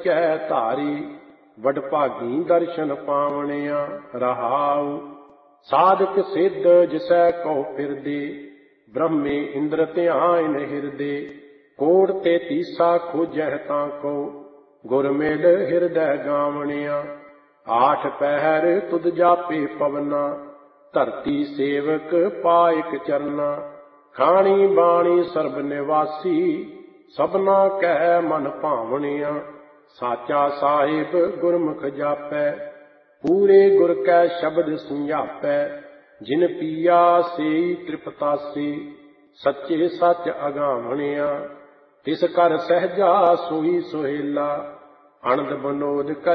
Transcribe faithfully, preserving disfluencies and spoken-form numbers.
ਸੱਚੈ ਧਾਰੀ, ਵਡਭਾਗੀ ਦਰਸ਼ਨ ਪਾਵਣਿਆ। ਰਹਾਉ ਸਾਧਕ ਸਿੱਧ ਜਿਸੈ ਕਉ ਫਿਰਦੇ, ਬ੍ਰਹਮੇ ਇੰਦਰ ਧਿਆਨ ਹਿਰਦੇ। ਕੋੜ ਤੇ ਤੀਸਾ ਖੋਜਹਿ ਤਾਂ ਕੋ, ਗੁਰ ਮਿਲ ਹਿਰਦੈ ਗਾਵਣਿਆ। ਆਠ ਪਹਿਰ ਤੁਧ ਜਾਪੇ ਪਵਨਾ, ਧਰਤੀ ਸੇਵਕ ਪਾਇਕ ਚਰਨਾ। ਖਾਣੀ ਬਾਣੀ ਸਰਬ ਨਿਵਾਸੀ, ਸਭਨਾ ਕਹਿ ਮਨ ਭਾਵਣਿਆ। ਸਾਚਾ ਸਾਹਿਬ ਗੁਰਮੁਖ ਜਾਪੈ, ਪੂਰੇ ਗੁਰ ਕੈ ਸ਼ਬਦ ਸਮਝਾਪੈ। ਜਿਨ ਪੀਆ ਸੇਈ ਤ੍ਰਿਪਤਾਸੀ, ਸੱਚੇ ਸੱਚ ਅਗਾਵਣਿਆ। ਤਿਸ ਕਰ ਸਹਿਜਾ ਸੋਈ ਸੁਹੇਲਾ, ਅਨੰਦ ਬਨੋਦ ਕਰ